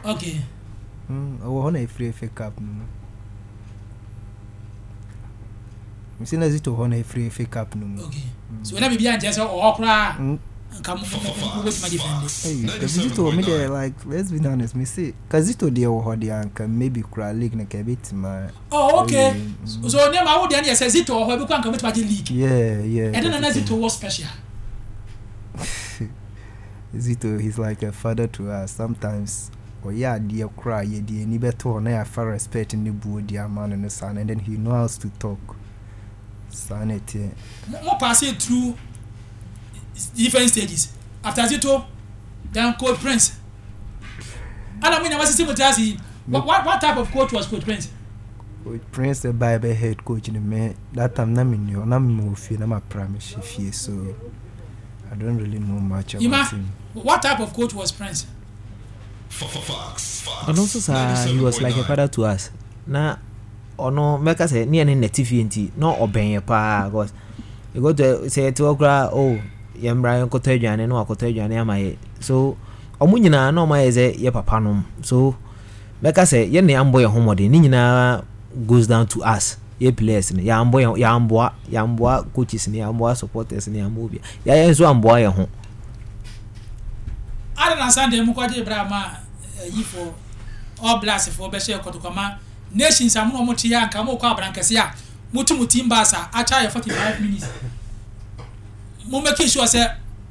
Okay. Oh, on a free fake up. I'm saying as it to on a free fake up. Okay. So when I be just or cry. Come with my defense. Hey, Kazito, me there, like, let's be honest, me say, Kazito, dear, or the uncle, maybe cry league like a bit, my. Oh, okay. So, never would any says it or who can come with my league. Yeah. And then Zito was special. Zito, he's like a father to us sometimes. Or, yeah, dear, cry, ye, dear, ni better, and I have far respect in the board, dear man and the son, and then he knows to talk. Sanity. More passing through different stages. After Zito, then Coach Prince. And I mean, I was saying to us, what type of coach was Coach Prince? Coach Prince, the Bible head coach in the man. That time, I'm moving, I'm a promise if he so. I don't really know much about him. What type of coach was Prince? And also, sir, he was like a father to us. Now, or no, make us say near nativity, no obeying a pa. Because you go to say to Okra, oh. Brian Cottagian and no Cottagian near my so Omunina no my is a papanum. So like I say, Yenny Amboy homo de Nina goes down to us. Ye players in Yamboy Yamboa coaches in Yamboa supporters in Yamboa. Ya is one boy home. I don't understand them Mukwaji Brahma for all blast for Besha Kotokama. Nations are more Motia, Kamoka Brancasia, Mutumutimbasa, I try 45 minutes. Mo make sure say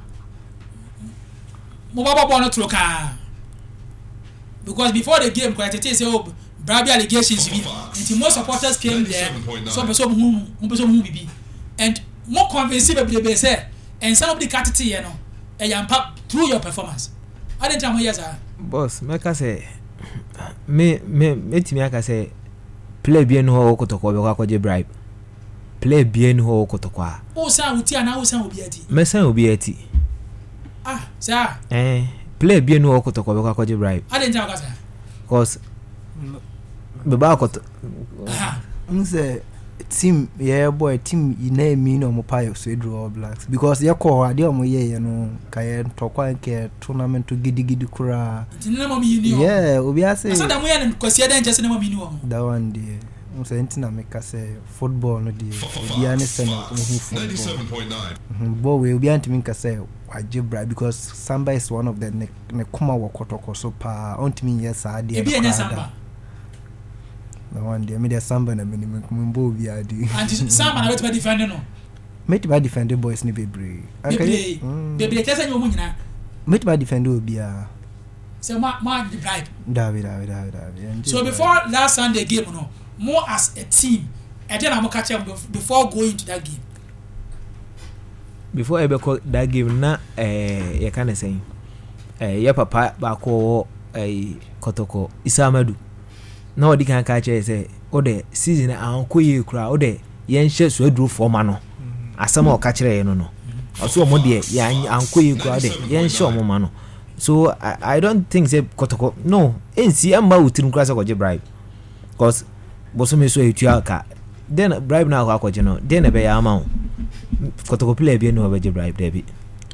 mo baba born to car because before the game quite say bribery allegations and most supporters came there so who be and more convincing be say and some of the catty you know e yampa through your performance I didn't tell you sir boss make I say me timi aka say play bien ho kotoko be kwa bribe play bien ho kotokwa o sa uti ana o sa obiati mesa obiati sir play bien ho kotokwa be kwa bribe I didn't tell sir cause be ba koto nse team yeah boy team ina mi no mo payo so draw blacks because ya ko ade o mo ye no kaye tokwa nke tournament gidi kura tinna mo mi ni yeah obi ase so da mo ya kwasi ade nje se na mo mi ni o that one day so entina make say football no dey obi ane se no hu football 97.9 but we obi ante me say wajibra because Samba is one of the ne kuma wakotoko so pa ontimi yes ade e bi ene Samba no one day me the Samba na me mbo bi ade and Samba na wet be defend no met ba defend boys ni bebre bebre tese nyo mu nyina met ba defend obi a so ma bribe David so before last Sunday game no more as a team and then I'm catch them before going to that game before I call that game na you can say ya papa ba ko Kotoko Isamadu na odi kan ka che say o de season anko ye kura o de yen hye so aduru forma no asama o ka kire no also mo de ya anko ye kura de yen hye o mo ma no so I don't think say Kotoko no ensi amba utirim kura say ko je bribe because bosom so etua ka then bribe na ko akwaje no then be ya ama Kotoko play bi no be bribe David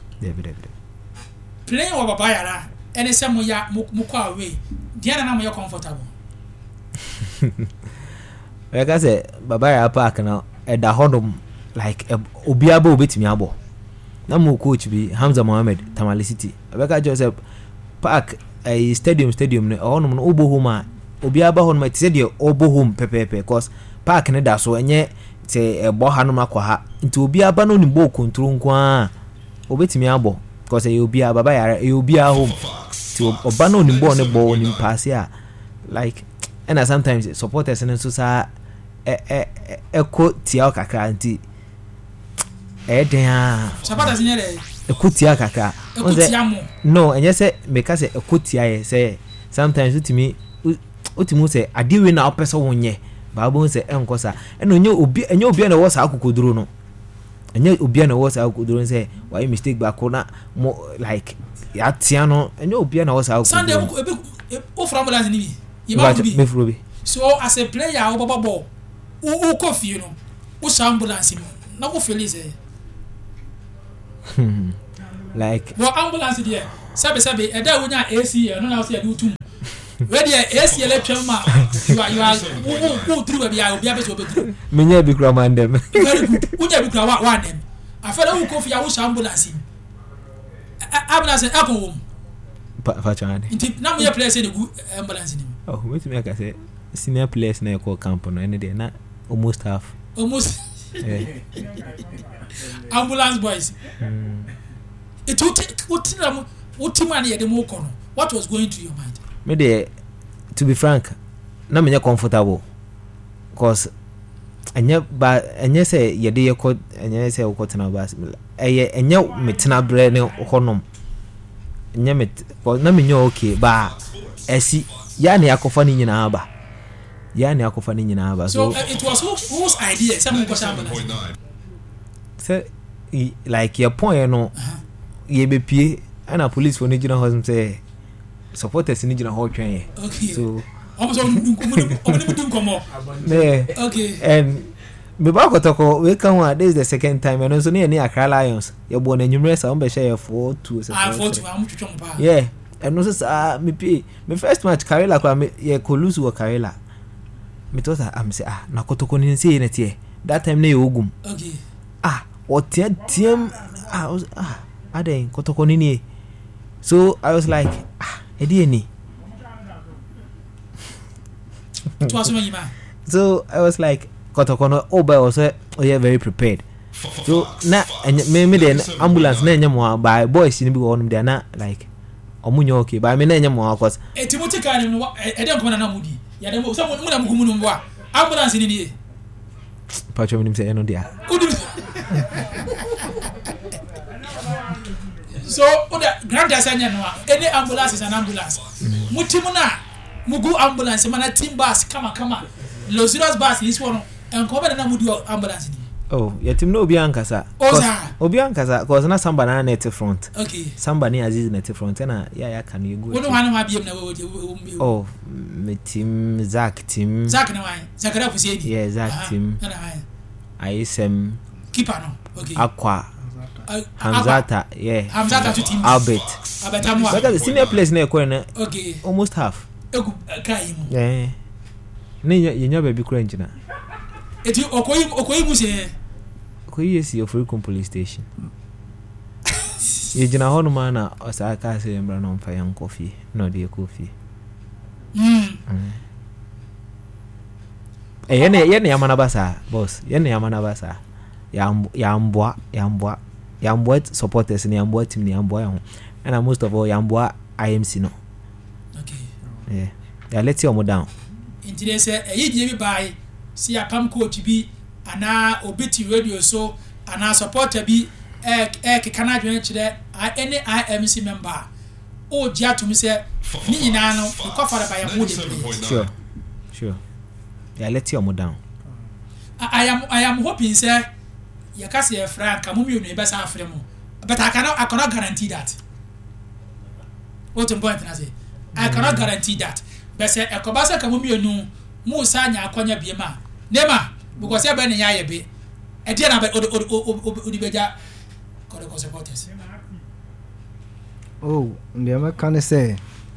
play o baba yara ene se mo ya mo kwa away dia na mo ya comfortable like I say baba ya park na e da hodom like obiaba obetimi abo na mo coach bi Hamza Mohammed Tamale City abeka Joseph park stadium ne honum no obohoma obiaba hon ma tse de obohom pepepe cause park ne da so enye te ebo hanum akwa ha nti obiaba no ni bo control nko obetimi abo cause obiaba baba ya obiaba home ti oba no ni bo ne bo ni pass ya like and sometimes supporters and so sa eko tia kakra nti den supporters nyere eko tia kakra no enye se make say eko tia ye say sometimes utimi say adiwe na opesa wonye baabo say enko sa eno enye obi na wo sa akokoduro no enye obi na wo sa akokoduro say why mistake ba ko na mo like ya tia no enye obi na wo sa akokoduro Sunday o frambulance ni bi me so as a player o baba ball o coffee no o ambulance na o feel say like no ambulance there sabe e da wonya AC no na o say do tum Ready ACL chama. You are who through a bia obi abeso obedru. Menya bi kura man dem. Very good. Unya bi kura one dem. Afela who kofi ya wo ambulance. Ambulance e ko wom. Pa chane. Inti na mo ye place e go ambulance ni. Oh, wait me aka say senior players na call camp no any day na almost half. Almost. Yeah. Ambulance boys. It what was going through your mind? Me dey, to be frank, na me comfortable cause enye say ye dey ekọ enye say ukọ tena bas enye metena bre ne honom enye met cause na me okay ba esi ya ne akofa ni nyina ba so it was whose idea someone go ambulance say like your point no ye be pie ana police for Nigerian hospital say supporters in Nigerian hall train. Okay. So okay. And me ba kotoko we kan wa this is the second time and so near Accra Lions you born in numerous am be share 4-2 am twetwon pa. Yeah. And no say me pay me first match Karela kwa me ye Kolusu wa Karela. Me thought am say na kotoko ni say na tie. That time na ogum. Okay. What tiem aden kotoko ni. So I was like Edieni. So I was like kotokono oba also very prepared. So na me then ambulance na nyamo by boys ni bi won dem na like omunyo okay by me na nyamo cause Timothy kan no e dem ko na mudi ya dem so mo na mugumu no mbo ambulance ni ni pacho mi say no dia. So oda grand asanya no any ambulance is an ambulance. Mutimu na mugu ambulance mana team bus kama Los Zeros bus is one and come na mudu ambulance ni. Oh, ya team no obi ankasa. Obi ankasa cause na samba na net front. Okay. Samba ni Aziz net front na ya can you go. Wono hanu ma biem na we. Oh, me team Zach na why? Zakara Fusedi. Yeah, Zach team. Na why? Aisem keeper no. Okay. Aqua Hamzata, yeah. Hamzata to team. Albert Amwa. But the senior players na ekọ okay. Almost half. Egu kai mu. Yeah. Ni yenya baby kura njina. Eti okoyi mu se. Okoyi esi Ofurikun police station. Ye jina hono ma na osaka se mbra no mfa yan coffee. No de coffee. Yene yamana basa boss. Yene yamana basa. Yambwa supporters ni Yambwa team ni Yambwa ho. And most of all Yambwa IMC no. Okay. Yeah. Yeah, let's see omo down. Inti dey say eyi die bi bai si apam coach bi ana obeti radio so ana supporter bi kekana dwen kire any IMC member o dia to me say ni nyina no ko fara by am dey play. Sure. Yeah, let's see omo down. I am hoping say you can say frank amumi no be sa afre mo but I cannot guarantee that. What important na say I cannot guarantee that. But say ekobasa kamumi no mu sa nya akwanya biema nema because e be ne ya ye be e dia na be odibeja ko supporters. Oh, them can say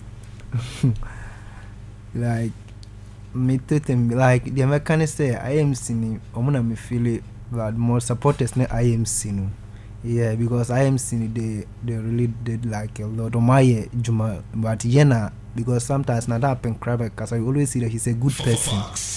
like me them like the American say IMC ni omuna me feel it but more supporters na IMC no. Yeah, because IMC they really did like a lot of my Juma but Yena because sometimes not happen crab because I always see that he's a good person.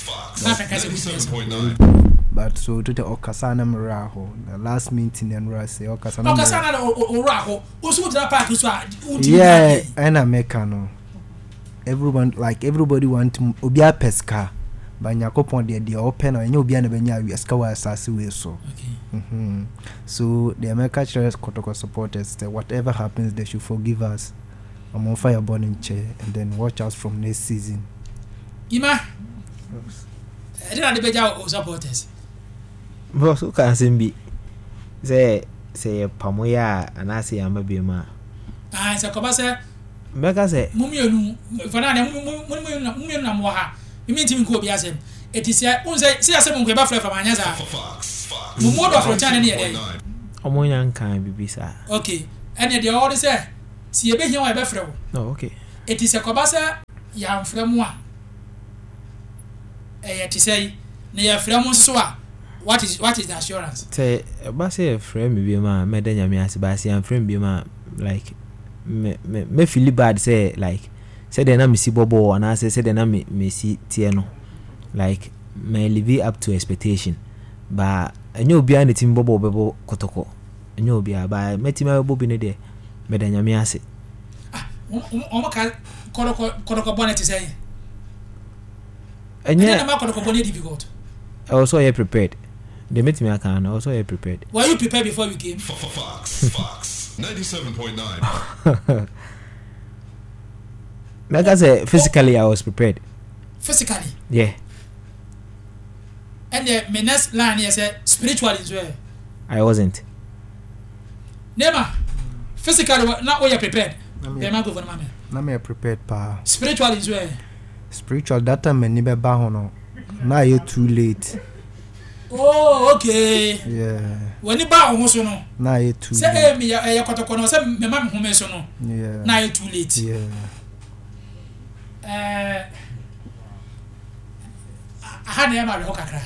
But so to the Okasana Maraho, the last meeting and say Okasana Maraho, also to park yeah, and Americano. Everybody want to obia pesca. But Yakopon they open and you'll be an Benya Yaskawa Sassy so. So the American Church Kotoko supporters whatever happens they should forgive us. I'm on fire burning chair and then watch us from next season. Ima I don't know supporters. Boss who can be say Pamoya and I say I'm a bima. Ah, it's a Kobasa Mega say Mumionu Fanana Mumiona Moha. You mean to go be as him? It is a see as someone from Anyaza. Mumodo from China near day. Omoyan can be sir. Okay, and the order say, see a bit here, my befro. No, okay. It is a Kobasa ya mfremu a to say na ya fremu so a what is the assurance say ba say frame bi ma me da nyame ase ba say am frame bi ma like me feel bad say like say they na me si bobo and I say they na me si tie no like me live up to expectation ba enyo obi an team bobo bebo kotoko enyo obi ba me team bobo bi ne de me da nyame ase o maka koroko bonnet say enye na maka koroko bonnet difficult I was so prepared. They met me I was so prepared. Were you prepared before you came? Fox 97.9. Like I said, physically I was prepared. Physically? Yeah. And the next line here said spiritually as well. I wasn't. Nema, physically not where you're prepared. Na me prepared pa. Spiritually as well. Spiritual that time me ni be ba ho no. Now you too late. Oh, okay. Yeah. When you buy almost no. Now you too. Say me ya kotoko no say me mam home so no. Yeah. Now you too late. Yeah. Aha na ma le hokakra.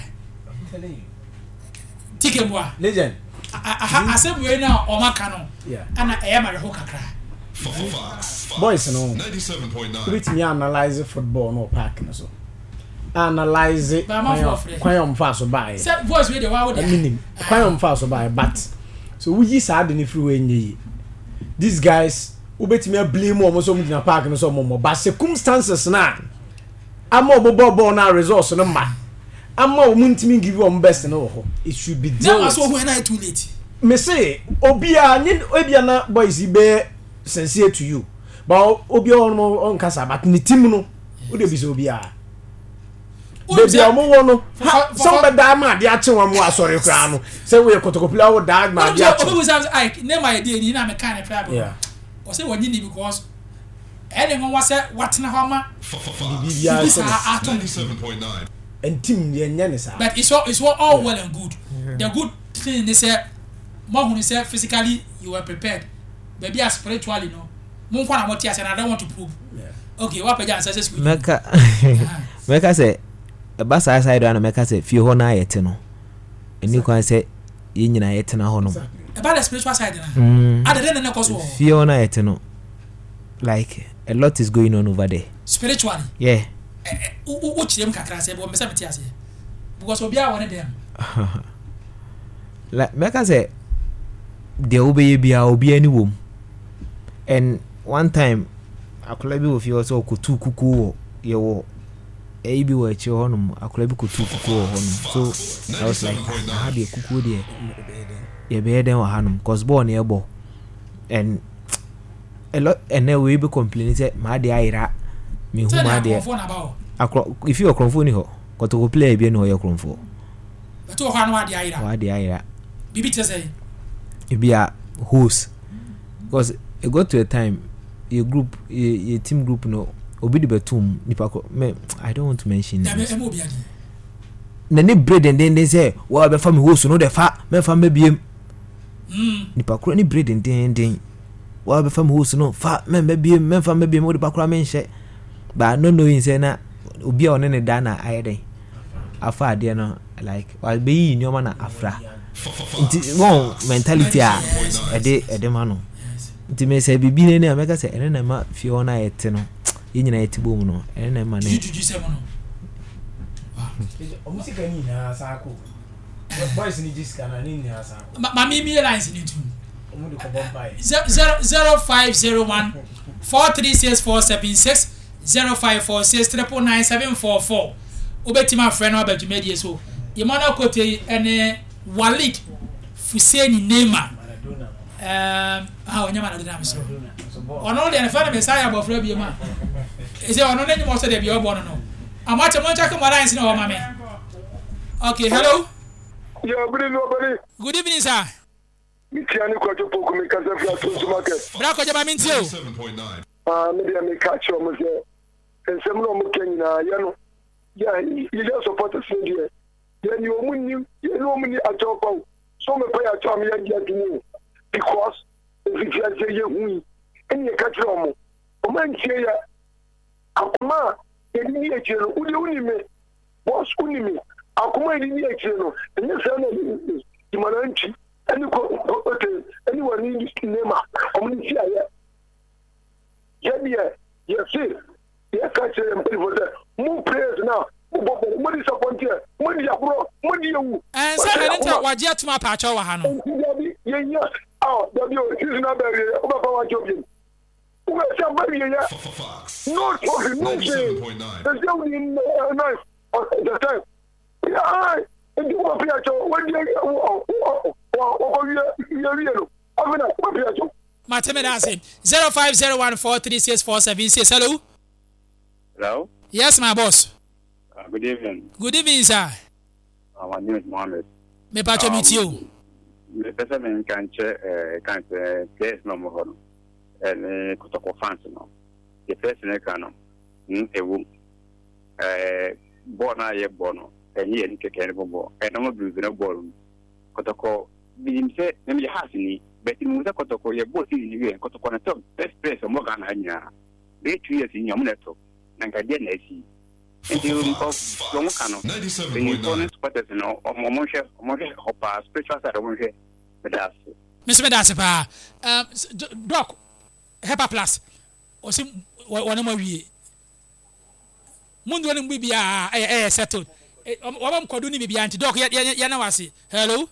Tike boa. Legend. Aha asem we na o maka no. Yeah. Ana e ma le hokakra. Boys no. 97.9. With me analyze football no park no so. Analyze it. Kwayom fa so buy. Say voice we dey wa wo dey. Minim. Kwayom fa so buy but so we yi sad ni free we nyi. These guys ubetimi blame omo so mudina park no so omo but circumstances na ama obobo na resource no ma. Ama omuntimi give your best no ho. It should be dealt. Now so when I too late. Me say obia nyin obia na boys be sincere to you. But obia on kasa but ni team no. Wo dey be so obia. Baby omo wono somebody da ma de ache wa mo asori kra no say we kotokopila wo da ma de ache obi say I name my day ni na me kan e problem yeah o say woni ni because any one was say what na homa bibia 97.9. and team ye nya ne sa but it's all well and good. The good thing they say more when say physically you were prepared baby as spiritually no mo kwa na mo tia say I don't want to prove okay what peja answer say meka say ba sa side na meka say fie ho na ayete no eni kwan say ye nyina ayete na ho no about the spiritual side na other than na cause fie ho na ayete no like a lot is going on over there spiritually yeah u chirem kakra say bo me say metia say because obi a won dem like meka say de obeye bia obi ani wom and one time akola bi wo fie so kotu kuku ye wo bi wa chi honum akola bi kotu kuku honum so I was like how dey kuku dey ye be den wa hanum cause born ye bo and a lot and we be complaining say ma dey ayira me hu ma dey akro if you akronfo ni ho kotoko play bi no ye akronfo but o hanu wa dey ayira bibi te say e be a host because it got to a time your group your team group no obi de betum nipa ko me I don't want to mention names na ne bread and then they say wa be fam host no de fa me fam be biem nipa ko ni bread and then wa be fam host no fa me be biem me fam be biem o de pa ko me nhye ba no knowing say na obi a one ne da na ayede afa ade no like wa be yi nyoma na afra one mentality a ede ma no nti me say bibi ne na meka say ene na ma fie ona yete no ye nyina yete bom no ene na ma ne juju se mo no o musika ni na asako boys ni jiska na ni na asako ma mi lines ni tu o mu de ko bombai 0501 436 476 0546 obetima friend no abadumedie so yemana kote ene Walid Fuseni Neymar onyama na dina so ono de na fa na Messiah bo fra bi ma e say ono na nyimo so de bi obo no amache mo check mo lines na o ma me okay hello good evening sir Mitiani kwa jopo kumikaza fla so market bra ko jaba min tio 97.9. me dia me catch o mo se ensemno mo kenyina ya no ya ile supporters ni dia ya ni o mu ni atopa so me pa ya to am ya dia dinu because if you say you hu and you catch o man tie ya akoma yɛni akyire no uni me boss uni me akoma yɛni akyire no ɛnyɛ sɛ na dimananti ani ko okay ani wani nema ɔmo ni ayɛ yɛsi yɛka kyerɛ mpanyinfo sɛ mo prayers na mo disappointed mo di aburo mo di ewu ɛnsɛ ɛne nta wagye atoma paakyɛw wɔ ha no yɛnya dabi o sisi na bɛri o bɛ fa wa jɔ bi o bɛ sɛ bɛri yɛnya no trophy no shame ɛsɛ wo ni nice the time ɛdi o bɛ fi akyɛw wɔn di wɔkɔ wiye no ɔfina o bɛ fi akyɛw. Mateme Dancing 0501436476. Hello. Hello. Yes, my boss. Good evening. Good evening, sir. My name is Mohammed. Me pacho meet you. Me pesa me kanche place no mo hono. Ne kutoko fans no. The first ne kano. Ewu. Bo na ye bo no. Enyi en keke ne bo. No mo blues ne bo. Kutoko bi mse ne me hasini. But in the Kotoko, you're both in the Kotoko, and top best place of Morgan Hanya. They 2 years in your moneto, and I didn't see. And you of Lomocano, the important spotters in or Momosha, Hopper, spiritual side of Moshe, Medas. Mr. Medasipa, Doc, Hepa Plus, or some one more year. Mundo and we be settled. What am Coduni be anti Doc yet Yanawasi? Hello?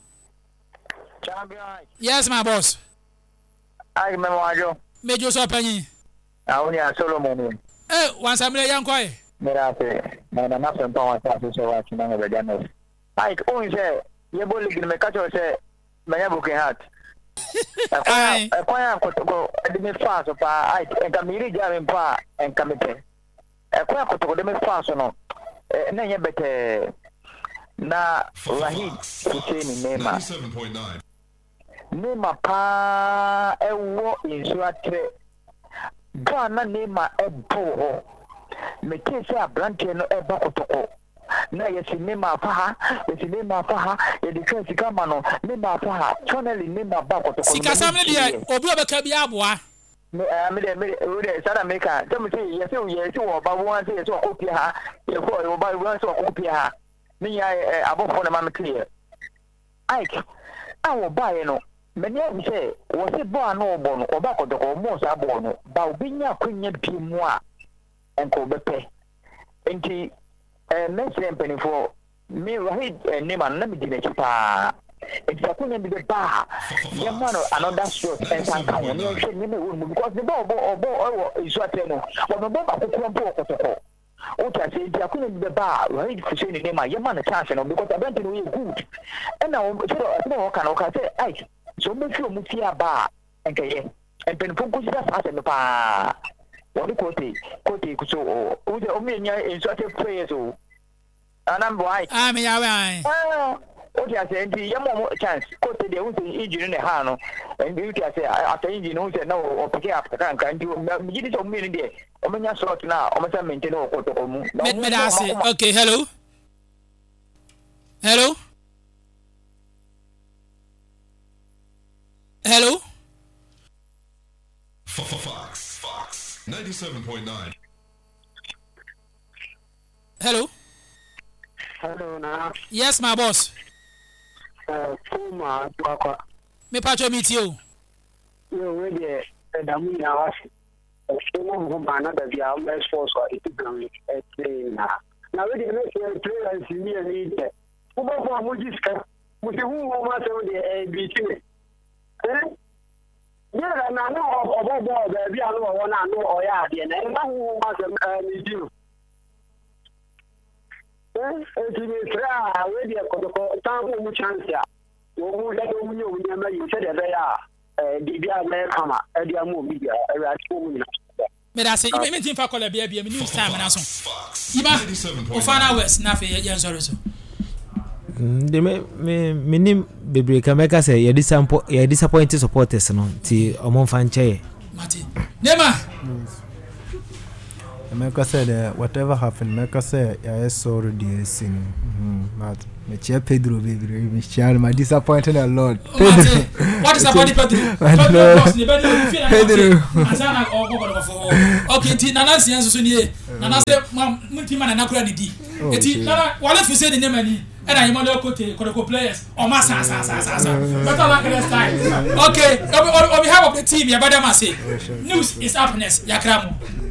Yes, my boss. I remember Major Sopani. I only a Solomon. Once I'm a young boy. Mirate, my nothing power so watching on the Janos. I only say, you're bullying the catcher, say, my booking hat. I quite go at the fast of I can really jam in pa and committee. I quite go to the fast or not. Nay, better. Na Rahid Hussein Nema 97.9 Nema pa ewo insuatre Ghana Nema ebo me kese abrante no eba kotoko na yesi Nema fa ha ye defense kama no Nema fa ha channel Nema ba kotoko sika samle dia obi obeka bi aboa me we South America tell me say yesi wo ba won say yesi okopia ha ye ko wo ba won say okopia ha me abofo na ma clear Ike awo bae no many am say wo se bo ano obo no oba kodoko mo sa bo no ba obi nya kwanya bi mu a enko bepe enti mention penny for me Rahid Nema na me dine chipa enti akwanya bi ba ye man another shot and sanka won no hwe ni me wo because the obo isu ateno wo no ba kokoro mpo okotoko okay say dia kuna be ba Rahid Hussein Nema ye man chance no because I don't know you good and now so can say ai so me feel mu fia ba enkaye and pen fun kusi da sa me pa what kote so o me nya so ate prayers o anam boy me ya we okay say ndi ye mo chance kote de unse injury ne ha no and you say after injury no say no o pick up kan ndi me gidi so me ndi o me nya short na o me say maintain o koto o mu me da say okay hello Fox 97.9 hello na yes my boss Puma kwa me pacho meet you yo we de damu na wasi so mo ba na da bia o expose wa itigram na we de make play and see me and it wo ba fo amojiska mo se hu mo ma se de bi ti yeah na no obo ba bia no wo na no o ya de na ma hu ma se ni di we de ko tan mu chance ya wo mu da do mu nyu nya ma yi se de be ya bibia me kama e dia mu bibia e ra ko mu na me da say me tin fa call bia me news time na so iba o final west na fe ye sorry so de me nim bebre ka meka say ye disappointed supporters no ti omon fan che mate Nema Meka said whatever happened Meka said I saw the scene but me cheer Pedro baby me cheer my disappointed a lot what what is about Pedro boss the Pedro feel asana okoko for okay ti nana sian so nie nana say munti man na kura didi eti nana wale fi say the name ani and I want to go players or mass better like this time. Okay, on behalf of the team, your brother must say news is happiness. Yakramo.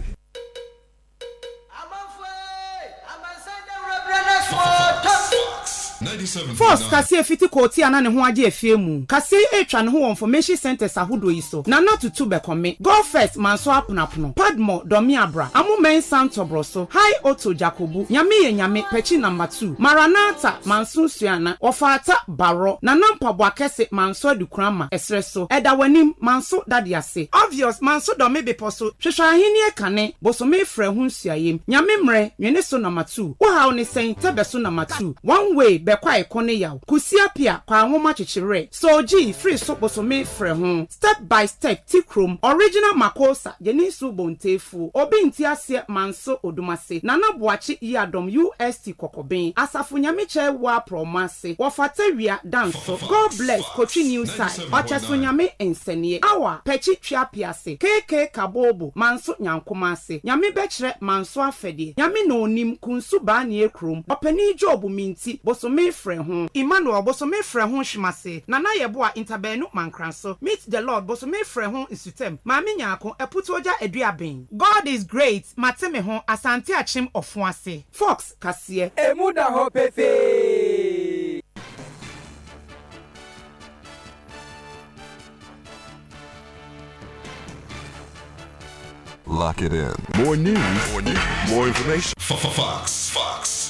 First, kasi efiti koti ana ne ho age efie mu. Kasi etwa ne ho information centers ahodo yi so. Na not to be come. Go first manso aponapono. Padmo domi abra. Amu men santo broso. High Auto Jacobu. Nyame ye nyame pechi number 2. Maranatha manso suana. Ofata baro. Na nampa bwakese manso dukrama. Esreso. Eda wanim manso dadi ase. Obvious manso domi beposo. Hwehwa ahini e kane. Boso me frɛ ho suayem. Nyame mre nwene so number 2. Wo ha oni sen tebe so number 2. One way kwa ikone yaw kusia pia kwa nwoma chichire so g free so bosome frɛ ho step by step tikrom original makosa yenisu bontefu obi nti ase manso odumase nana boachi yadom UST kokoben asafo nyame wa promase wofatawia danso god bless coach new side ocheso nyame ensenie awa pechi twa piase kk kabobo manso nyankomase nyame bechre manso afede nyame no onim kunsu ba ne ekrom opani job minti bosome frɛ ho Emmanuel bosome frɛ ho hwimase nana yeboa interbenu mankranso meet the lord bosome frɛ ho isutem maame nyaako eputoja eduaben God is great mateme ho asante achim ofuase Fox kase emuda ho pefe Lock it in. More news, more information. Fox.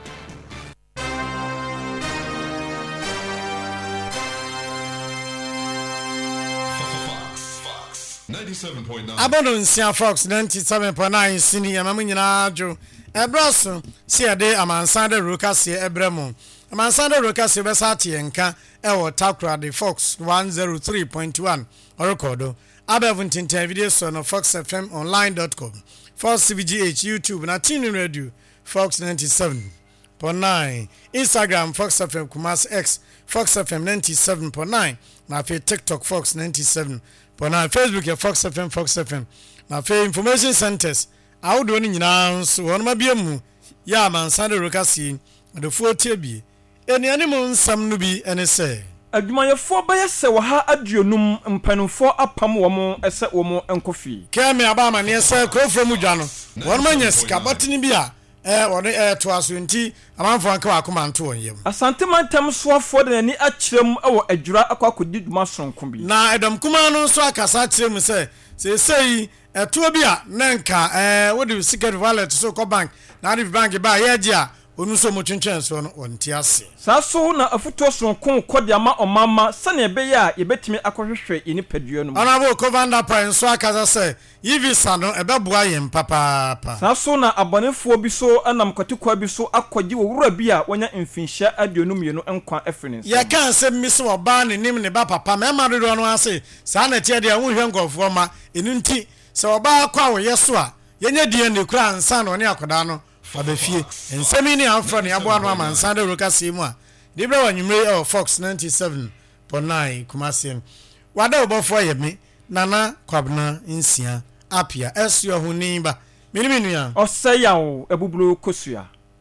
97.9 Abononsia Fox 97.9 sini yamamu nyina ajo ebraso si ade amansande rokase ebremu amansande rokase besate yenka ewo takra de Fox 103.1 recordo abevuntinta video so no foxfmonline.com Fox CBGH YouTube na Tinu Radio Fox 97.9 Instagram Fox FM Kumas X Fox FM 97.9 na fe TikTok Fox 97 Pona Facebook ya Fox FM na fe information centers awdo ni nyina so won ma biemu ya mansande rokasi de fotie bi eni ani mo nsam no bi ene se adwumayefo bɛyɛ sɛ wɔ ha aduonum mpanufo apam wɔ mo ɛsɛ wɔ mo enkofi kɛme abama ne sɛ krofo mu dwa no won ma nya sika batini bi a wɔde to aso nti amanfo anka wa akoma nto wɔn yam asante mantam soafo de nani akyerem wɔ adwura akɔkɔdi dwuma sonko bi na edom kuma no so akasa kyerem sɛ sei ɛto bi a nanka wode secret wallet so ko bank na ade bank ba yɛgye a onu so mo twentwen so no wonti ase saa so na afuto sonko kɔde ama ɔmama sane ɛbɛyɛ a yɛbɛtumi akɔhwehwɛ yini padua no Honorable Commander Pine so akasa sɛ yivisa no ɛbɛboa yɛn papa saa so na abɔnefoɔ bi so anam kwatikwa bi so akɔgye wowura bi a wɔnya mfinhyia aduonum yenu nkwa afrene ya kan sɛ misi ɔba ne nim ne ba papa mɛma dodo no ase saa na tie de a wohwɛ nkɔfoɔ ma enu nti sɛ ɔba akɔ a wɔyɛ so a yɛnya die ne kura ansa na ɔne akɔda no abafie ensemi ni afro ne aboa no amansa de rokase mu a dibra wanwumre Fox 97.9 Kumasi wada obofo yemi nana kwabna nsia apia esio ho nimba miniminu ya oseyawo ebubulu kosua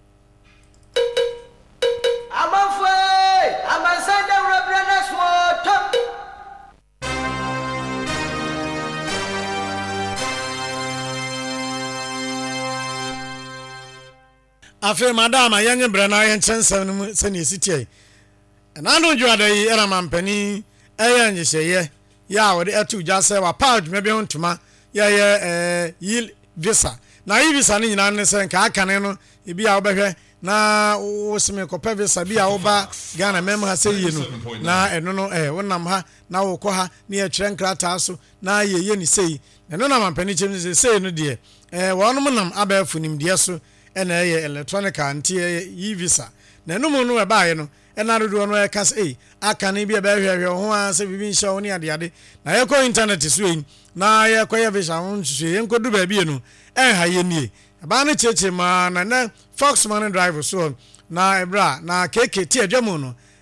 amafwe amansa de robrana so top afi madama yenye brana yen chensem no sene sitie na no dwada yi era mampani eya nyehye ya wode atu jase wa page mebe hontuma ye yi visa na yi visa ni nyina ne sen ka akane no ebi a obehwe na wo seme kopa visa bi a wo ba Ghana mem ha se yi no na eno no wonam ha na wo kɔ ha ne ye twere nkrata so na ye ni sei eno na mampani chem sei no de wonom nam abafu nim de so ena electronic anti yi visa na no mu no e baaye no ena dodo no e ka se aka ne bi e ba hwehwe ho a se bibi nhyɛ wo ne ade na ye ko internet so yi na ye ko ye visa ho nhwe ye nkodu ba bi no ha ye nie ba ne cheche ma na Fox man drive so na ebra na KKT adwamu no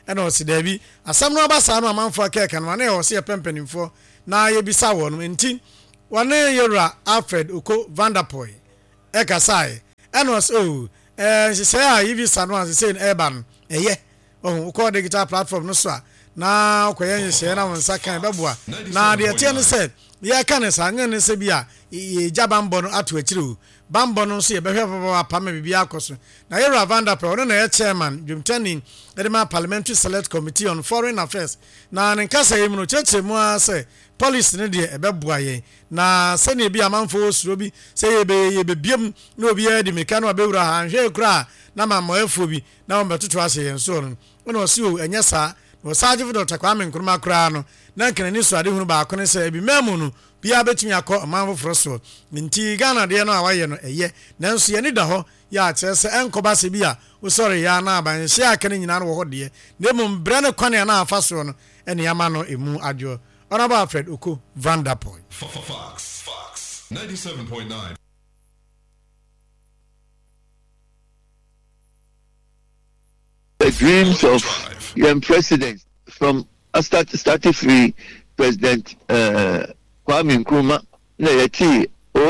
ɛna ɔsi daabi asɛm no aba saa no amanfo akeka no na ɔsi yɛpɛmpanimfoɔ na yɛbisa wɔ no nti wɔne yɛwura Alfred Oko Vanderpoy ɛkasae ɛna ɔsi nhyehyɛ a yɛbisa no asesɛ no ɛba no ɛyɛ wokɔ digital platform no so a na ɔkɔyɛ nhyehyɛ na wɔn nsa kan bɛboa na deɛ ɛteɛ no sɛ yɛka ne saa nyɛ ne sɛ bi a yɛgya bambɔ no ato akyire o bambɔ no nso yɛbɛhwɛ papa pama biribi akɔ so na yɛwura Vanderpoy ɔno na yɛ chairman dwomtani ɛde ma Parliamentary Select Committee on Foreign Affairs na ne nkasa yɛ mu no kyerɛkyerɛ mu a sɛ policy no deɛ ɛbɛboa yɛn na sɛnea bi amanfo osuro bi sɛ yɛbɛbiem na obiara de meka no abɛwura ha nhwɛ kura na mamɔɛfoɔ bi na wɔn bɛtoto ahyɛ yɛn so no ɔno ɔsi o ɛnyɛ saa na ɔsaagye Dr. Kwame Nkrumah koraa no na nkanani so ade hunu baako ne sɛ ebi mɛmu no bia bɛtumi akɔ ɔman foforɔ so nti Ghana deɛ no a wayɛ no ɛyɛ nanso yɛne da hɔ yɛ akyerɛ sɛ ɛnkɔba sɛ bi a wosɔre yɛ na abanhyɛ aka ne nyinaa no wɔ hɔ deɛ na mmom brɛ ne kwane na afa soɔ no ɛne ama no emu adwo Honorable Alfred Oko Vanderpoy. Fox 97.9. The dreams of young presidents from starting free President Kwame Nkrumah, Nayati,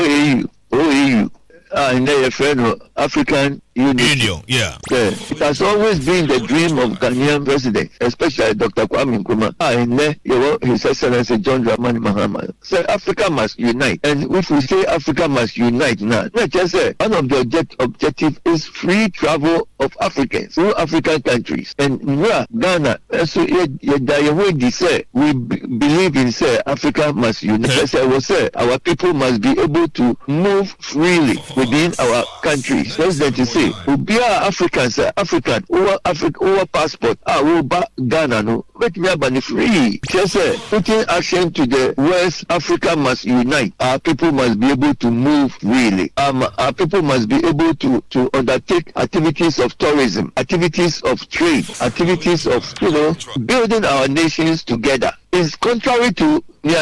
OAU, and their friend African Union. Yeah. It has always been the dream of Ghanaian president, especially Dr. Kwame Nkrumah. And His Excellency John Dramani Mahama said Africa must unite. And if we say Africa must unite now, not just say one of the objective is free travel of Africans through African countries. And Ghana, so we believe in say Africa must unite. As I was say, our people must be able to move freely within our countries. President to say, we are Africans, African, our passport, our Ghana, no, let me have free. Just putting action to the West Africa must unite. Our people must be able to move freely. Our people must be able to undertake activities of tourism, activities of trade, activities of, building our nations together. It's contrary to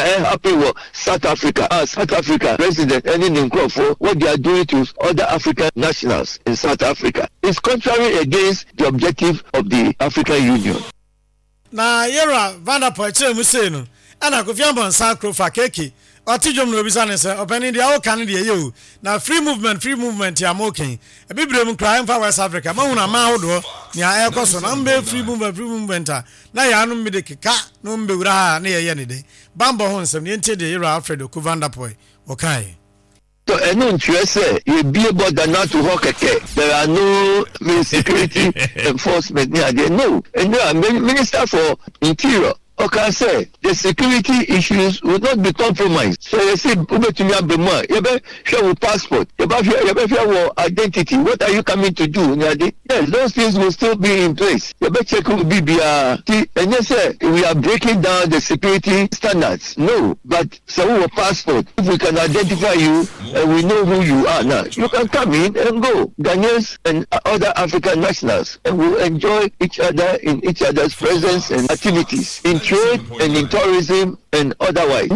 South Africa. South Africa President Ellen Nkrumah, what they are doing to other African nationals in South Africa is contrary against the objective of the African Union. Na yɛwura Vanderpoy kyerɛ mu sei no ɛna Kofi Annan nsa kuro fa keke ɔte dwom na obisa ne sɛ ɔpɛni deɛ ɔka ne deɛ yɛ o na free movement ya mo ken ebibire mu kra ɛmfa West Africa mahu na ma ahodoɔ nea ɛkɔ so na mbe free movement a na yɛ anu mbe de keka no mbe wura ha na yɛ ne de bambɔ ho nsɛm ne ntie deɛ yɛwura Alfred Oko Vanderpoy ɔkae. So you be about not to walk there are no security enforcement near there. No, and Minister for Interior. Okay, say the security issues will not be compromised. So you say, you show passport, you show identity. What are you coming to do? Yes, those things will still be in place. You better check BBR. And you say we are breaking down the security standards. No, but so passport. If we can identify you and we know who you are now, you can come in and go. Ghanaians and other African nationals, and we'll enjoy each other in each other's presence and activities. In trade and in tourism and otherwise.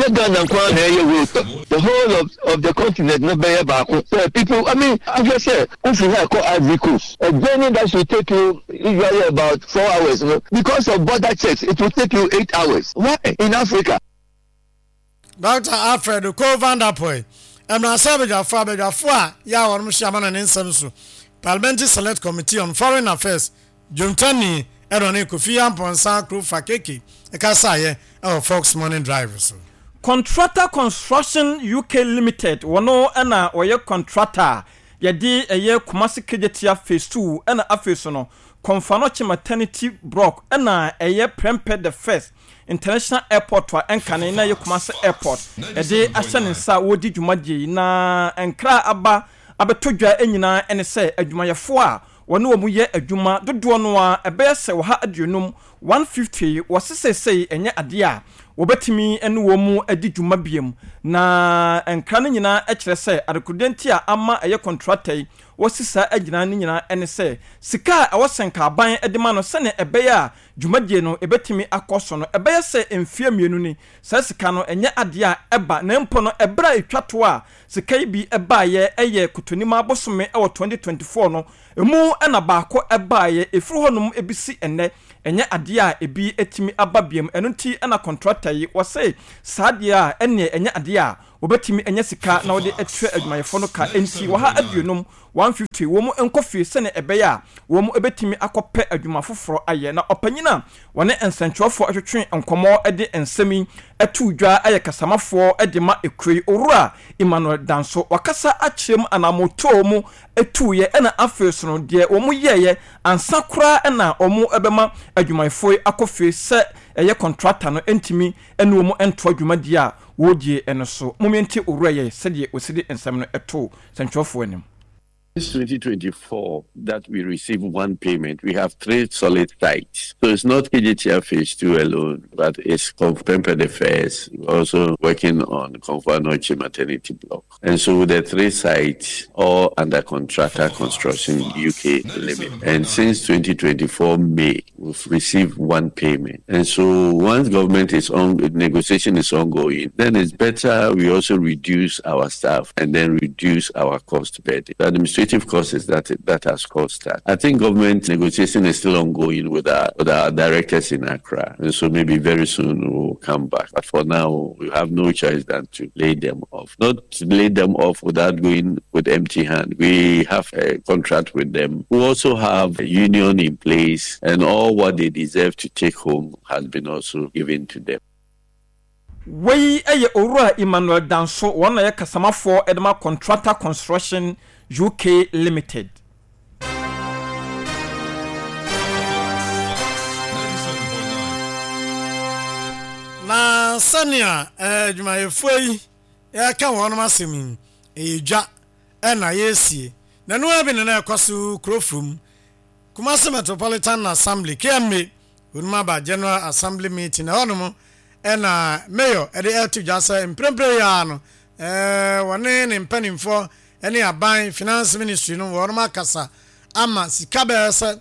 The whole of the continent, no better back. So people, I mean, I just said, if you like Ivory Coast, a journey that should take you usually about 4 hours, because of border checks, it will take you 8 hours. Why? In Africa. Dr. Alfred Oko Vanderpoy, Emra Sabajafua, Yawan Shaman and Insamsu, Parliamentary Select Committee on Foreign Affairs, Juntani, Erone Kofi Annan nsa kuro fa keke ekasaye Fox Morning Drive so. Contractor Construction UK Limited wono na oye contractor yedi eye Kumasi Kejetia phase 2 na afeso no Konfanoche maternity block na eye Prempeh the First International Airport wa enkane na ye Kumasi Airport yedi ahye nsa wodi dwumaje na enkra aba abetodwa enyina ene se adwumayefo a wonu omu ye adwuma dodo no a ebese wo ha aduonum 150 wasesesei enye ade a wobetimi ene wo mu adi dwuma biem na enkra no nyina ekire se arekudenti a ama eye contractor wasisa agina no nyina ene se sika a wosenka aban edema no sene ebeye a dwumadie no ebetimi akoso no ebeye se emfie mienu ni sa sika no enye ade a eba na mpo no ebra etwato a sika bi eba ye eye kutonima abosome e 2024 no emu ena baako eba ye efuru honum ebisi enne enye ade a ebi etimi ababiam eno nti na contractor yi wose saade a ene enye ade a obetimi enye sika na wode etwe adwumayefo no ka enti wa ha aduonum 150 wo mu enkofi sene ebeya wo mu ebetimi akopɛ adwuma foforo aye na opanyina wone ensentwofo atwetwe enkomo ede ensemi etu dwa aye kasamafo ede ma ekui owura Emmanuel Danso wakasa akyerem anamoto mu etuye ena afeso no de wo mu yeye ansakura ena omu ebema adwumayefo akofi se eye contractor no entimi ene wo mu ento adwuma dia wodie eno so momenti owura ye sede osidi ensem no eto sentwofo anim. This 2024 that we receive one payment, we have 3 solid sites. So it's not KGTR phase 2 alone, but it's Pempe Affairs, also working on Konfanoche maternity block. And so the 3 sites all under contractor construction UK limit. And since 2024 May, we've received one payment. And so once government is on, negotiation is ongoing, then it's better we also reduce our staff and then reduce our cost burden. The administrative cost is that has caused that. I think government negotiation is still ongoing with our directors in Accra, and so maybe very soon we'll come back. But for now, we have no choice than to lay them off. Not to lay them off without going with empty hand. We have a contract with them. We also have a union in place, and all what they deserve to take home has been also given to them. Wey eye owura Emmanuel Danso wona ye kasamafo edema contractor construction UK Limited. Na sania dwumayefo yi ya ka won masemi ejwa na yesie na no abi na ekoso krofrum Kumasi Metropolitan Assembly KMA unuma ba General Assembly meeting na hono na mayor ede etu jasa emprempre ya no wone ne mpanimfo ene aban finance ministry no wonuma kasa ama sika be se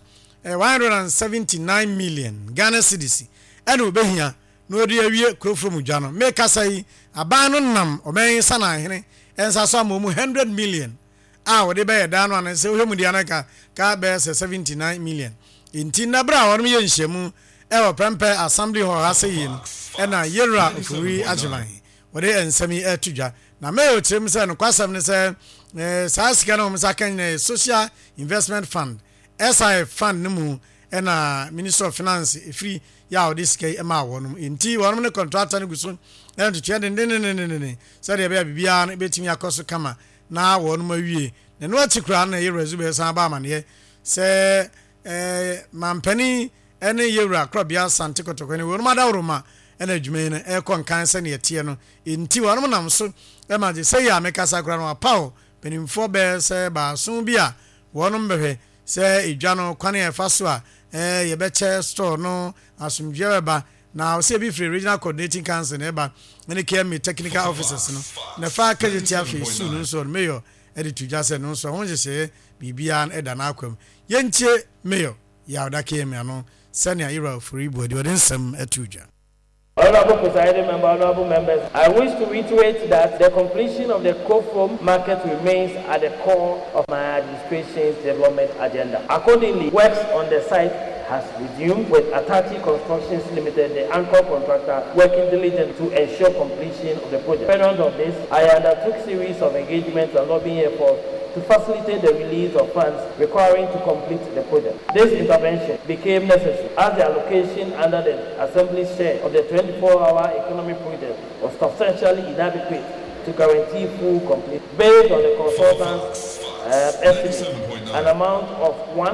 179 million Ghana cedis ene obehia no de awie krofrom dwa no me kasa yi aban no nam omen sana hene ensa so amomu 100 million wode be da no an se ohemu dia na ka be se 79 million inti na bra wonum ye nhyiamu ewo prempe assembly hall ase yi no ena yera ofuri ajiman wode ensami etudwa na me otrem se no kwasam ne se sa sika no msa kan social investment fund SIF fund nemu ena minister of finance free ya wode sika ema wonum inti wonum ne contractor ne guso ena to twede ne se de bia na betimi akoso kama na wonum awie ne no atikura na yera zube san ba amane se mampani ene yewra krobia sante kotoko ne wonum adawroma ena adwume ne ekon kan se ne yete no inti wonum nam so e ma je se ya mekasa kura no pawo penimfo be se ba so bia wonum behwe se edwa no kwane e faso a ye beche store no asumdwe ba na se bi free regional coordinating council ne ba ne KMA technical officers no na fa kajetia fe su no so mayor editu jase no so won je se bibia eda na akwam yenche mayor ya oda KMA no senior era for Ibo the nsem etuja. Honorable Presiding Member, honorable members, I wish to reiterate that the completion of the Krofrom market remains at the core of my administration's development agenda. Accordingly, works on the site has resumed with Atachi Constructions Limited, the anchor contractor, working diligently to ensure completion of the project. Parent of this, I undertook a series of engagements and lobbying efforts to facilitate the release of funds requiring to complete the project. This intervention became necessary as the allocation under the Assembly's share of the 24-hour economy project was substantially inadequate to guarantee full completion. Based on the consultant's estimate, an amount of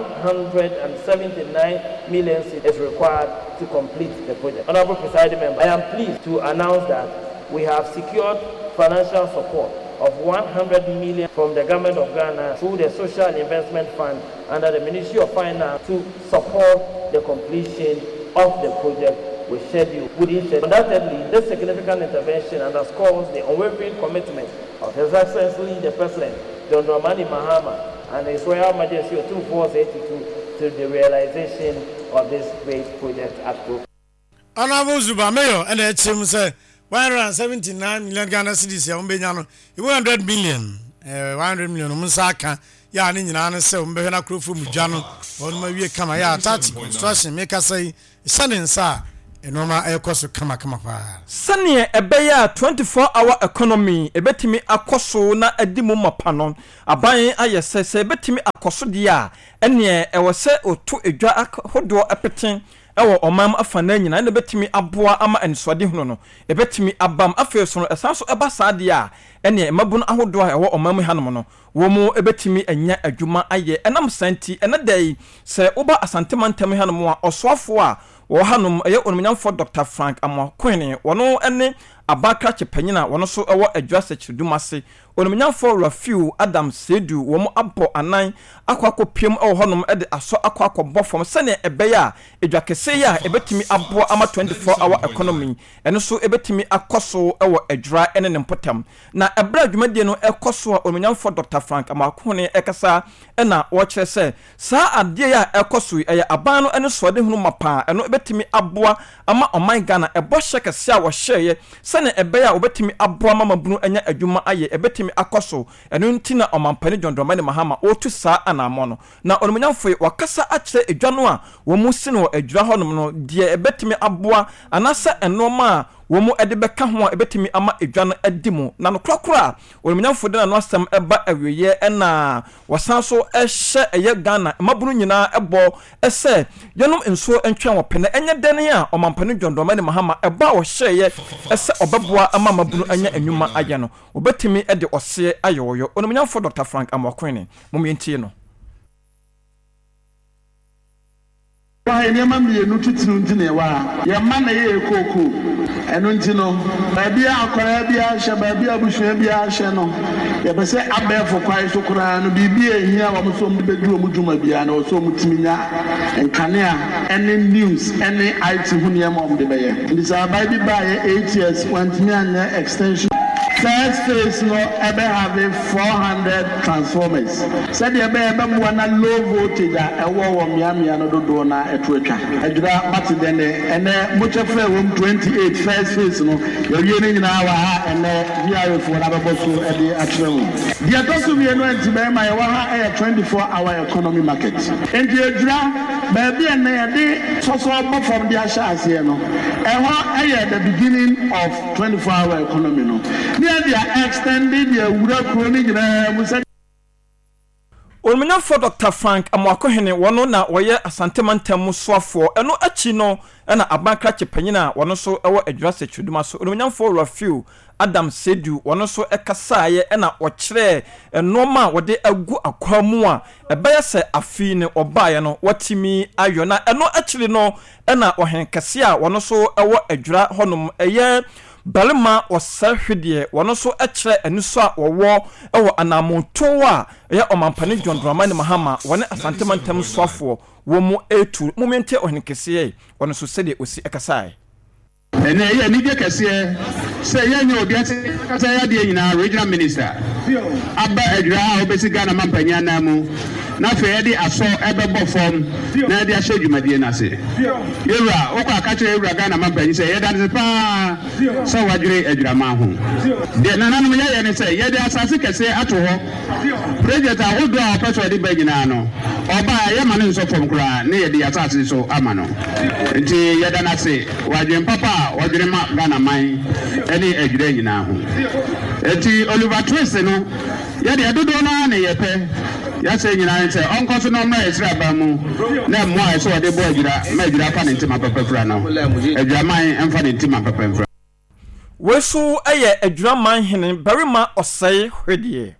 179 million is required to complete the project. Honorable Presiding Member, I am pleased to announce that we have secured financial support of 100 million from the government of Ghana through the Social Investment Fund under the Ministry of Finance to support the completion of the project with schedule. Undoubtedly, this significant intervention underscores the unwavering commitment of His Excellency the President, John Dramani Mahama, and His Royal Majesty Otumfuo-82 to the realization of this great project at Krofrom. Honorable Zuba Mayor, and it's 179 million Ghana cedis ya umbenya no 100 million 100 million umusaka ya ne nyina ne sɛ mbɛhwɛ na krofo mu dwa no wɔn ma wie kama ya attach construction make say sane nsa enoma ekoso kama pa sane ebeya 24-hour economy ebetimi akoso na adimu mapano aban ayesese ebetimi akoso dia ene ewose otu edwa hodo epeten ewo omam afana nyina na ebetimi aboa ama ensode hunu no ebetimi abam afeso no esanso eba saade a ene mabunu ahodo a ewo omam hanom no wo mu ebetimi anya adwuma aye enam santi enadai se oba asantemantam hanom a osoafo a wo hanom eye onumnyamfo Dr. Frank Amokwene wono ene abakra chepanyina wono so ewo adwa sechirdumase onumnyamfo Rafiu Adam Sedu wo mu abo anan akwakopiem ewo honom ede aso akwakobofom sene ebeya adwa kese ya ebetimi abo ama 24-hour economy eno so ebetimi akoso ewo adwra ene nempotam na ebra adwumadie no ekoso onumnyamfo Dr. Frank Amokwene ekasa ena wo kire se saa ade ya ekoso eye aban no ene sode hunu mapa eno ebetimi aboa ama oman Ghana ebo hyekese a wo hyeye sene ebeya obetimi aboa mama bunu anya adwuma aye ebetimi akoso eno ntina omampani Dondroma ne Mahama otu saa anamono na onumunyamfo wakasa akire edwa no a wo mu sino adwura honom no de ebetimi aboa anasa enoma wo mu ede beka ho ebetimi ama edwa no adimu na no krakra onumunyamfo de na no asem eba awieye ena wasanso ehye eye Ghana mabunu nyina ebo ese yenom enso entwen wo pene enye dene a omampani Dondroma ne Mahama eba wo hyeye ese obeboa ama mabunu anya anwuma aye no obetimi ede ose ayoyo onumunyamfo Dr. Frank Amokwene momientie no wa enema mienu titinu ntine wa ye ma na ye koko eno ntino ba bia akora bia hye ba bia buhwe bia hye no ye be se abefo kwai so kura no bibia ehia wa mo so mo beduru mo dwuma bia na so mo timinya enkane a ene news ene IT hunia mo de be ye ndisa ba bi ba ye 8 years wantimi anya extension. First phase no ebe have 400 transformers. Said ebe mwana low voltage a ewo wo miamia no dodo na etwetwa. Adura mate dene ene mochefre wo 28 first phase no yewie ni nyina wa ha ene VIO fo na beboso ede atrewu. Dia tosu wie no entibe ma ye wa ha 24-hour economy market. Enti adura ba bia na ye de soso from dia sha ase no. Eho the beginning of 24-hour economy no. They are extended the Ura Onumunyamfo Dr. Frank Amokwene wono na woye asantemantam soafo eno achi no na abankra chepanyina wono so ewo adwura sechuduma so onumunyamfo Rafiu Adam Sedu wono so ekasaaye na okire enoma wode agu akwamu a ebeye se afi ne obaye no watimi ayo na eno achire no na ohenkase a wono so ewo adwura honom eye Balima osahwede wono so ekire eniso a wowo ewo anamonto a ye omampani Dondroma ne Mahama wone asantemantam soafo wo mu etu momente ohenkese wono so sede osi ekasai ene ye ni de kese se ye nyo de kasa ya de nyina regional minister aba adura obesi Ghana mampanya na mu na fe ye de aso ebebo form na de ahye dwumadie na se yewura okwa akache yewura Ghana mampanya se ye dan pa so wadwire adura ma ho de na nanu ye ne se ye de asase kese ato ho project a odo a person de ba nyina no oba ye ma ne nso form kura ne ye de asase so ama no nti ye dan ase wadwen papa wadwire ma Ghana man ene adwire nyina ho enti Oliver Twist no ye de dodo na ne ye pe ya say nyina nse onko so no ma esra ba mu na mo a so de bo adwira ma adwira fa ne ntima papa fra no adwira man emfa ne ntima papa fra weso eye adwira man hene barima osai hwedie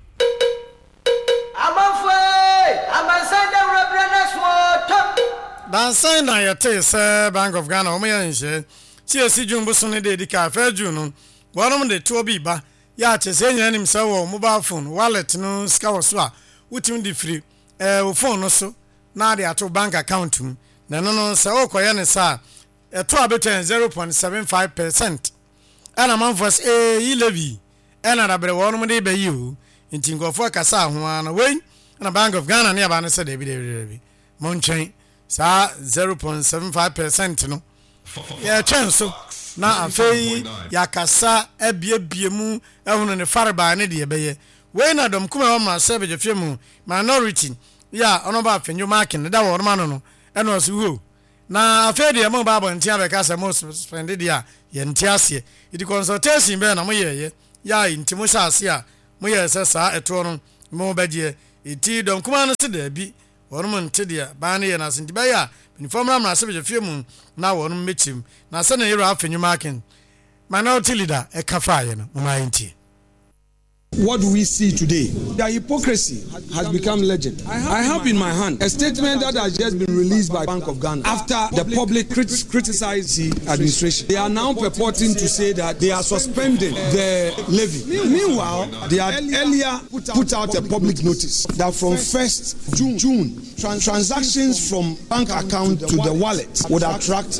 Dansan na yete se Bank of Ghana o me yanhye TSC June boso ne de dika fa June no wonom de to bi ba ya chese nya nim se wo mobile phone wallet no ska wo so a wutim di free wo phone no so na de ato bank account mu na no se wo koye ne sa eto abeten 0.75% ana manfos yi levi ana rabre wonom de be yi o nti ngofo kasa ho ana we na Bank of Ghana ne aba ne se de bi monchen sa 0.75% no ya chanso na afei yakasa ebiebie mu ehunu ne farba ne de beye we na dom kuma wa ma se be mu minority ya ono ba fenyo marking da wo ma no eno so wo na afede ya mo ba bo ntia be ka se mo suspended ya ye ntiase it consultation be na mo ye ya intimo shase a mo ye se sa eto no mo ba die iti dom kuma no se da bi wono mo nte dia ba na ye na se ba ya uniform na se be mu na wono mechim na se na yero afenyo marking minority leader e ka fa ye no mo ma ntie. What do we see today? The hypocrisy has become legend. I have in my hand a statement that has just been released by Bank of Ghana after the public criticized the administration. They are now purporting to say that they are suspending the levy. Meanwhile, they had earlier put out a public notice that from 1st June, transactions from bank account to the wallet would attract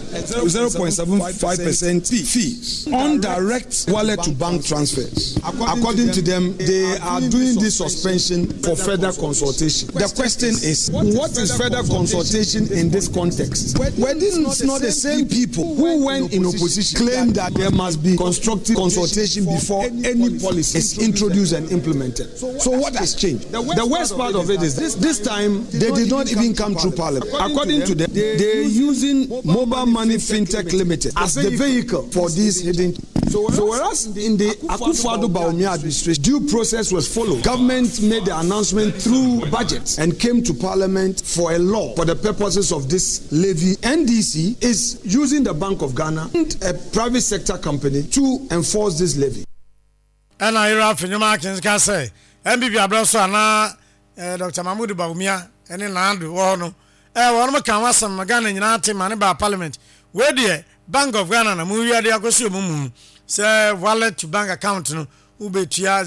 0.75% fee on direct wallet to bank transfers. According to them, they are doing this suspension for further consultation. The question is, what is further consultation in this context? Were these not the same people who, when in opposition, claimed that there must be constructive consultation before any policy is introduced and implemented? So what has changed? The worst part of it is this time they did not even come through Parliament. According to them, they're using Mobile Money Fintech Limited as the vehicle for these hidden. So whereas in the Akufo-Addo Bawumia administration, due process was followed. Government made the announcement through budget and came to Parliament for a law for the purposes of this levy. NDC is using the Bank of Ghana and a private sector company to enforce this levy. And I have in your markings can say, MBB Abraso and Dr. Mahmoud Bawumia and in Landu or no. One more can was some Ghana in our team and by Parliament. Where the Bank of Ghana and Muya de Agosu say wallet to bank account no ubetua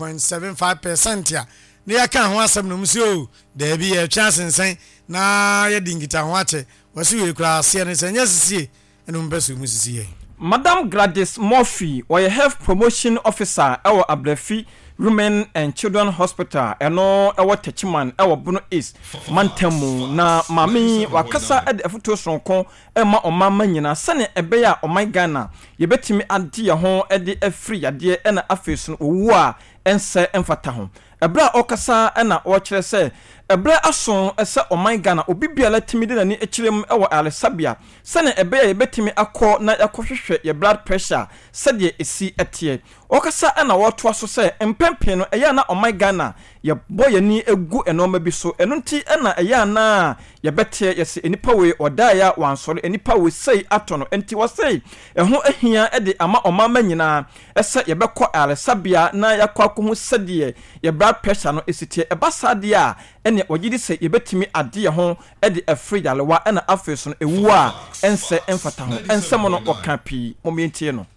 0.75% ya ne yaka ho asem no msio da bi e chance nsen na ye dingita ho ache wasi we kura ase ne senye sisi eno mbeso musisi. Madam Gladys Murphy, or health promotion officer our Ablefi Women and Children Hospital eno our Techiman our Bruno East Mantemu na mami wakasa ed efuto sonko ema omama nyina sane ebeya o my Ghana ye betimi ade ho ede afri ade ena afesu owu a ense emfata ho ebra okasa ena o kire se ebra ason ese o my Ghana obibiala timide na ni ekirem ewo Alesabia sane ebeya ye betimi akọ na yakohwehwe ye blood pressure sade esi etie okasa ena woto aso se empempe no eya na o my Ghana ye boye ni egu enoma bi so eno nti ena eya na ye bete yesi enipa we odaya wansore enipa we sei atono enti wasei eho ahia ede ama omama nyina ese ye bekọ Alesabia na yakọ akohu sade ye blood pressure no esitie ebasade a ene ogidi se ye betimi ade ho ede afri yalewa ena afeso no ewu a ense emfata ho ensem no okapi momentie no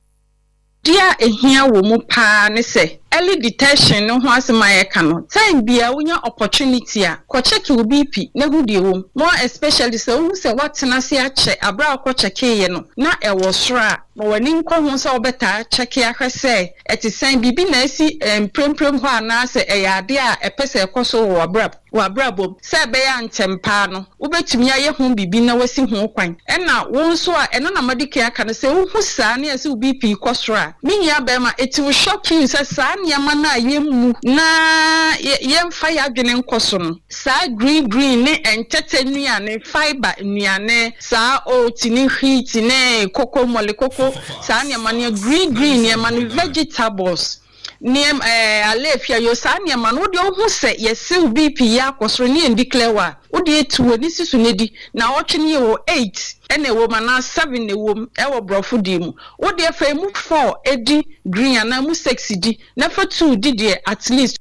dia ehia wo mu pa ne se early detection no ho asema ye ka no time bia wonya opportunity a ko check wo BP na hu de wo more especially se wo se watena se a che abra ko check ye no na e wo sora no wani nko ho se obeta check ya hwese etisan bibi na asi premprem ho ana se e ya de a epese ekoso wo abra bom se be ya ntempa no wobetumi aye ho bibi na wasi ho kwan na wo nso a eno na madike aka no se wo hu saa na asi wo BP kosora minya be ma eti wo shock you se saa nyama na yemu na yemfa ya dwene nkoso no saa green ne entete nuane fiber nuane saa otini wheat ne koko mole koko saa nyama ne green nyama ne vegetables niem alefia yo saa nyama no de ohu se yesi BP ya kosoro ne ndiclare wa odi etuo ni sisu ne di na otwene ye wo 8 ene wo mana 7 ne wo ewo brofo di mu odi efa mu 4 edi green ana mu 6 di na fa 2 di de at least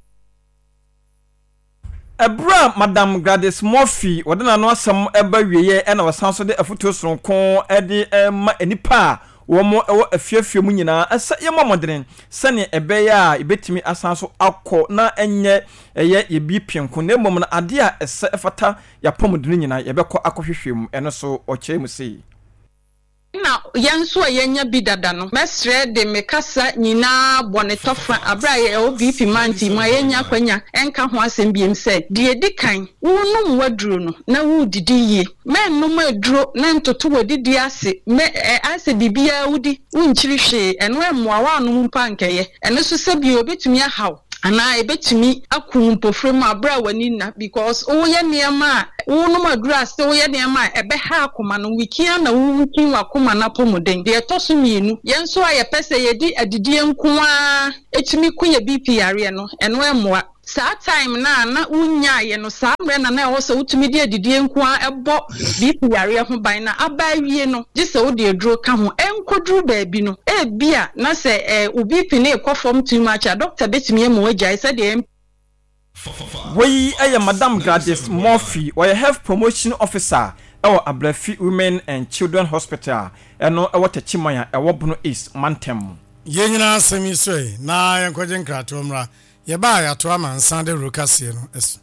Ebra Madam Gladys Murphy wadana no asem eba wieye ena wasanso de afuto sonko ede ma enipa womo ewo afiafia mu nyina asa ye momodren sane ebeya ibetimi asanso akọ na enye eye ye bi pienko na emom na ade a ese efata ya pomodren nyina ye bekọ akọhwehwem eno so okyere mu sei na yanso yenya bidada no mesre de mekasa nyina bonetofra abraye OVP manti ma yenya kwanya enka ho asem biem se de edikan wonum waduro no na wudidi ye menum aduro na ntoto wadidi ase me ase bibia wudi wunchiri hwe eno emmoa wa no mpa nkeye eno so se bi obetumi ahaw ana ebetumi akumpofre mu abra wani na because oye niema wonu madura se oye niema ebe ha akoma no wikia na wukin wakoma na pomoden de etoso mienu yenso aye pese yedi adidie nkoa etimi kuye BP yare no eno emoa saa time na unya ye no saa mre na e wo so utumi de adidie nkoa ebo BP yare ho ban na abawie no gise wo de aduro ka ho enkoduru baabi no bia na se obi pine ekofom too much a doctor betimi emo agya se de we Madam Gladys Murphy or health promotion officer our Ablafi Women and Children Hospital and our Techimaya a Wabuno is Mantem. Yenina semi sway na yankwajen kratomra yeba ya tuama nsande rukasieno es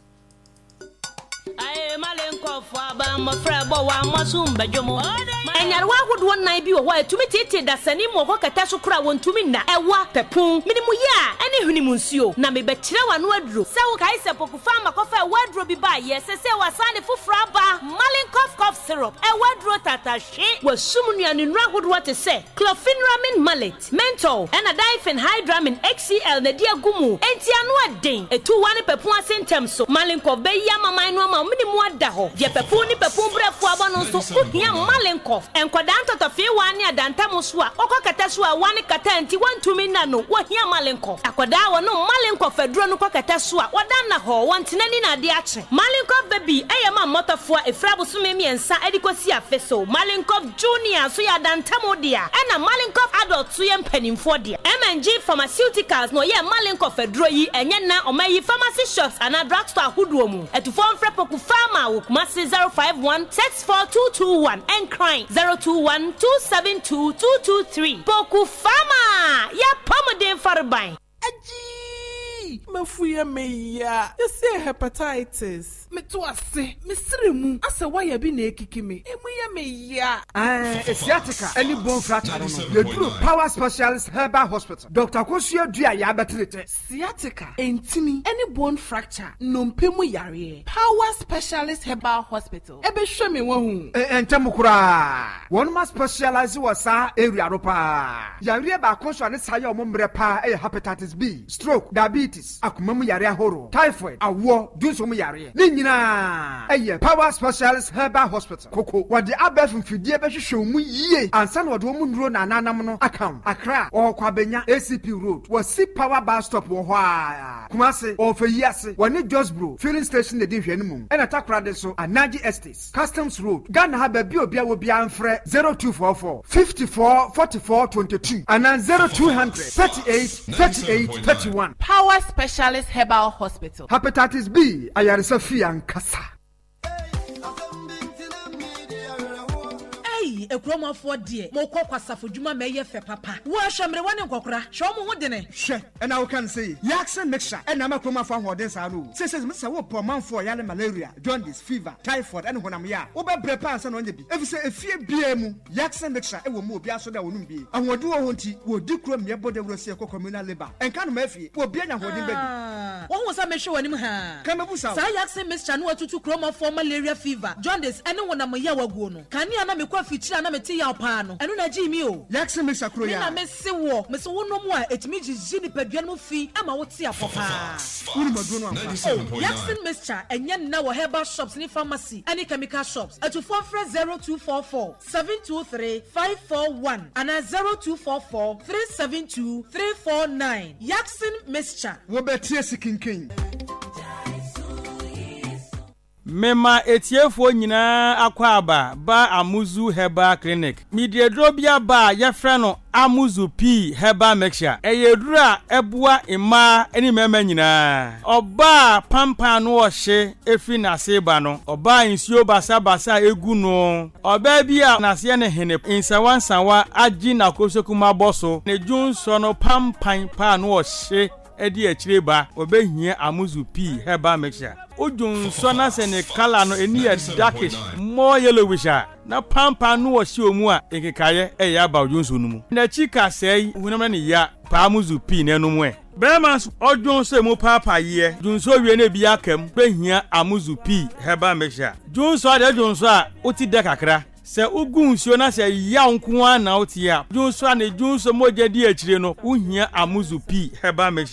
Enyarwa hodo nan bi wo ho atumi tete da sani mo ho kata so kura wontumi na ewa pepun minimu ya ene huni munsuo na me bekire wa no aduro se wo kai se pokufa makofa waduro bi ba ye se wasane fufura ba Malincough cough syrup waduro tata hwe wasum nuane nura hodo te se clofenramin mallet menthol and a diphenhydramine HCl na dia gumu enti anu aden etu wane pepun asentem so Malincough be ya maman no ma minimu ada ho ye pepun ni pepun brefo aba no so ohia Malincough enkodanto to fi wani adanta muso a okokata so a wani kata enti wantumi na no wohia Malincough akoda wo no Malincough fedro no kokata so a wadanna ho wantenani na de ache Malincough baby eyama motofo efrabo so memiensa edikosi afeso Malincough junior so ya danta modia ena Malincough adult so ye mpanimfo dia MNG Pharmaceuticals no ye Malincough fedro yi enye na omayi pharmacy shops and drugstore huduo mu etufon frepoku pharma wo kumasi 051 64221 and crying 021-272-223 Poku Fama ya pomodin farbai Mafuya meya yese hepatitis metuase misirimu asa waya bi na ekikimi emuya meya Asiatica any bone fracture no you do Power Specialist Herbal Hospital Dr. Kosua Dua ya betrete sciatica entimi any bone fracture no mpemu yare Power Specialist Herbal Hospital ebe hweme wahu entem kura one ma specialize wasa area ropa yare ba konso ne saye omomre pa hepatitis B stroke diabetes akumam yare ahoro typhoid awo dunso mu yare ni nyina Power Specialist Herbal Hospital koko wode abef mfidie be hwehwe mu yie ansa na wode mu nduro na nanam no account Accra or Kwabenya ACP Road wasi Power Bus Stop wo ho a Kumase or Feyiase woni Josbro filling station de hwe nemu ena takra de so Anaji Estates Customs Road Ghana ha ba bi obia wo bia mfre 0244 54 44 22 and 0200 38 38 31 Power Specialist Herbal Hospital Hepatitis B ayaresa fi ankasa ekromafo de mo kwakwasafo djuma meye fe papa wo ahwemre wane nkokora hwe mo ho de ne hwe ena wo kan say Yaxen mixture ena makromafo ahoden sa no se misa wo po manfo yale malaria jaundice fever typhoid ene honam ya wo be brepa ansa no nya bi efise efie bia mu Yaxen mixture ewo mu obi aso da wonum bi ahode wo honti wo di krom ye bode wro se communal labor enka no mafie wo bia nya hoden baby wo ho sa mehwe wanim ha kamabusa sa Yaxen mixture no atutu kromafo malaria fever jaundice ene honam ya waguo no kania na mekwa fichira na meti ya opano enu na ji mi o Yaxen mixture kro ya na mesi wo no mu a etimi jiji ni paduan mu fi ama wo ti apopa unu maduo no amfa Yaxen mixture enye na wo herbal shops ni pharmacy any chemical shops atufo frɛ 0244 723 541 and 0244 372 349 Yaxen mixture wo betie sikinkin Mema etiefo nyina akwaba ba Amuzu Herbal Clinic. Midiedrobia ba yefre no Amuzu P Herbal Mixture. Eyedura ebua ima eni mema nyina. Oba pampa no ohye efi na seba no. Oba insuo basa egu no. Oba bia na se ne hene insawansawa agi na kosokuma boso. Ne junso no pampan pa no ohye edi achireba obehia Amuzu P Herbal Mixture. Ujun sona se ne kala no eni darkish more yellowish na pampa no ohye omu a ekekaye eya ba ujunso no mu na chika sei hunam na ya pa Amuzu P ne no mu Bemas ojun se mu papa ye junso wie na bi akam behia Amuzu P Herbal Mixture junso de junso a oti de kakra se ugun sio na se ya nko an na oti a junso na junso moje di achire no uhia Amuzu P Herbal Mixture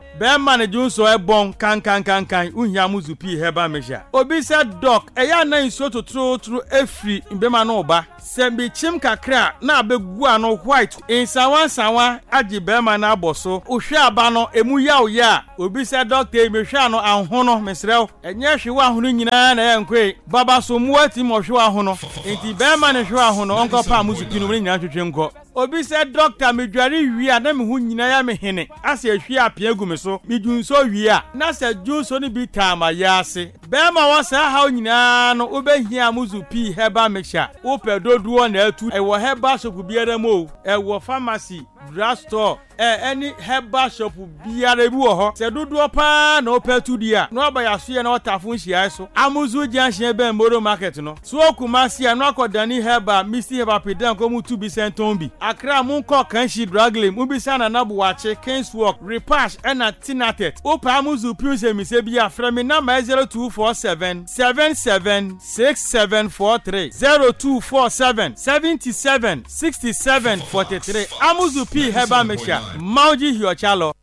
bɛɛma ne dwonso ɛbɔn kankankankan wohia muzu pii hɛba mehyia obi sɛ dɔk ɛyɛ na nsuo totorotoro efiri mbɛma no ba sɛ mekyim kakra na abɛgu ano white nsawansawa agye bɛɛma no abɔ so wohwɛ aba no emu yaw obi sɛ dɔkta mehwɛ ano ahono mesrɛw ɛnyɛ hwe ahono nyinaa na ɛyɛ nkwe baba so mu ati mo hwe ahono enti bɛɛma ne hwe ahono ɔnkɔ pa muzu pii no ne nyinaa twetwe nkɔ obi sɛ dɔkta medware wi a na me ho nyina ya me hene asɛ ahwi apia gu me so medwunso wi a na sɛ dwunso no bi taama ya ase bɛɛma wɔ saa haw nyinaa no wobɛhia muzu pii hɛba mehya wopɛ dodoɔ na atu ɛwɔ hɛba shop biara mu ɛwɔ pharmacy drugstore any hɛba shop biara bi wɔ hɔ sɛ dodoɔ paa na wopɛ tu di a na ɔba yasoɛ na ɔtafo nhyiae so amuzu gyanhyɛ bɛn moro market no so kumasi a na akɔdani hɛba misi hɛba pedan kɔ mu tu bi sɛntɔn bi akra munkɔ kanshi draglem ubisa na nabuwache Kingswalk Repash ɛna Tinatet opa muzu piuse mise bi afrɛ me number 0247 776743 0247 776743 amuzu pi heba mesha mauji hiochalo